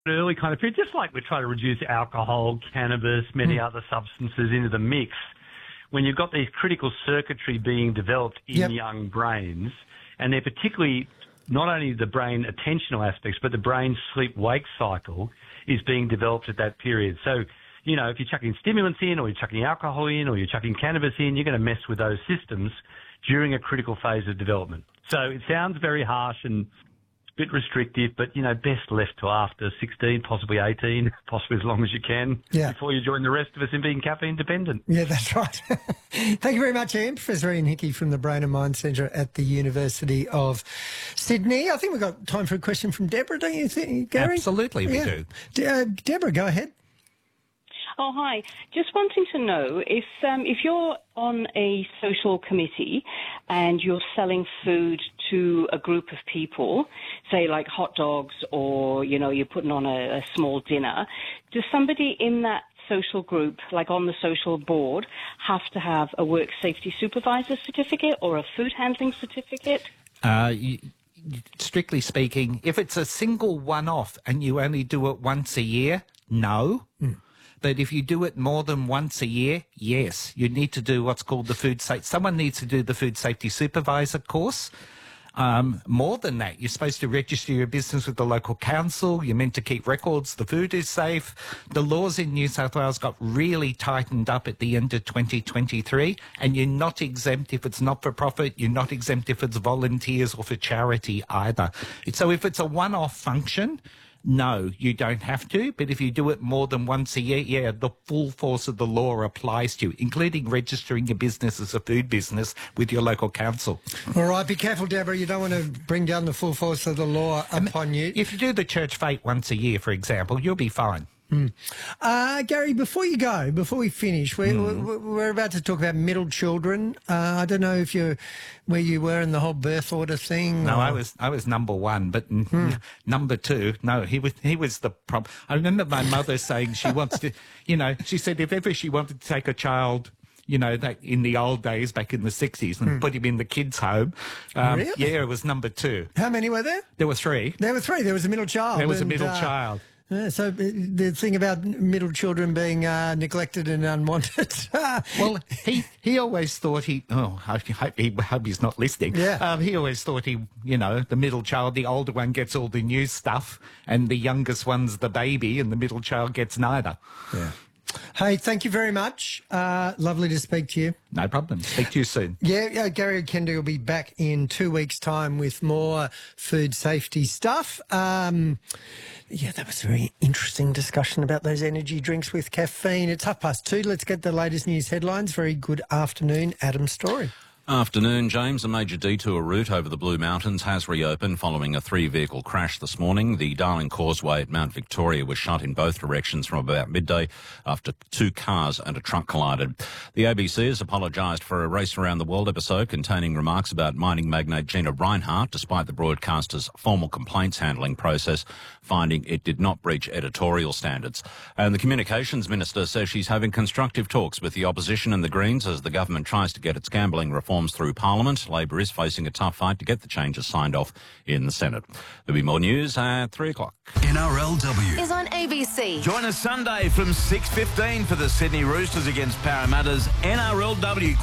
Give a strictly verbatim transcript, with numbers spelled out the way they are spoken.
early kind of period, just like we're trying to reduce alcohol, cannabis, many Mm. other substances into the mix, when you've got these critical circuitry being developed in Yep. young brains, and they're particularly not only the brain attentional aspects, but the brain sleep-wake cycle is being developed at that period. So, you know, if you're chucking stimulants in, or you're chucking alcohol in, or you're chucking cannabis in, you're going to mess with those systems during a critical phase of development. So it sounds very harsh and a bit restrictive, but, you know, best left to after sixteen, possibly eighteen, possibly as long as you can, Yeah. before you join the rest of us in being caffeine dependent. Yeah, that's right. Thank you very much, Ian. Professor Ian Hickey from the Brain and Mind Centre at the University of Sydney. I think we've got time for a question from Deborah, don't you think, Gary? Absolutely, we Yeah. do. De- uh, Deborah, go ahead. Oh, hi. Just wanting to know if um, if you're on a social committee and you're selling food to a group of people, say like hot dogs, or, you know, you're putting on a, a small dinner, does somebody in that social group, like on the social board, have to have a work safety supervisor certificate or a food handling certificate? Uh, you, strictly speaking, if it's a single one-off and you only do it once a year, no. Mm. But if you do it more than once a year, yes, you need to do what's called the food safety. Someone needs to do the food safety supervisor course. Um, more than that, you're supposed to register your business with the local council. You're meant to keep records. The food is safe. The laws in New South Wales got really tightened up at the end of twenty twenty-three, and you're not exempt if it's not for profit. You're not exempt if it's volunteers or for charity either. So if it's a one-off function, no, you don't have to, but if you do it more than once a year, yeah, the full force of the law applies to you, including registering your business as a food business with your local council. All right, be careful, Deborah. You don't want to bring down the full force of the law upon you. If you do the church fete once a year, for example, you'll be fine. Mm. Uh, Gary, before you go, before we finish, we're, mm. we're, we're about to talk about middle children. Uh, I don't know if you're where you were in the whole birth order thing. No, or... I was I was number one, but mm. n- number two, no, he was he was the problem. I remember my mother saying she wants to, you know, she said if ever she wanted to take a child, you know, that in the old days, back in the sixties, and mm. put him in the kids' home. Um, really? Yeah, it was number two. How many were there? There were three. There were three. There was a middle child. There was and, a middle uh, child. Yeah, so the thing about middle children being uh, neglected and unwanted. Well, he, he always thought he, oh, I hope, he, hope he's not listening. Yeah. Um, he always thought he, you know, the middle child, the older one gets all the new stuff, and the youngest one's the baby, and the middle child gets neither. Yeah. Hey, thank you very much. Uh, lovely to speak to you. No problem. Speak to you soon. Yeah, yeah, Gary Kennedy will be back in two weeks' time with more food safety stuff. Um, yeah, that was a very interesting discussion about those energy drinks with caffeine. It's half past two. Let's get the latest news headlines. Very good afternoon, Adam Story. Afternoon, James. A major detour route over the Blue Mountains has reopened following a three-vehicle crash this morning. The Darling Causeway at Mount Victoria was shut in both directions from about midday after two cars and a truck collided. The A B C has apologised for a Race Around the World episode containing remarks about mining magnate Gina Rinehart, despite the broadcaster's formal complaints handling process, finding it did not breach editorial standards. And the Communications Minister says she's having constructive talks with the opposition and the Greens as the government tries to get its gambling reforms through Parliament. Labor is facing a tough fight to get the changes signed off in the Senate. There'll be more news at three o'clock. N R L W is on A B C. Join us Sunday from six fifteen for the Sydney Roosters against Parramatta's N R L W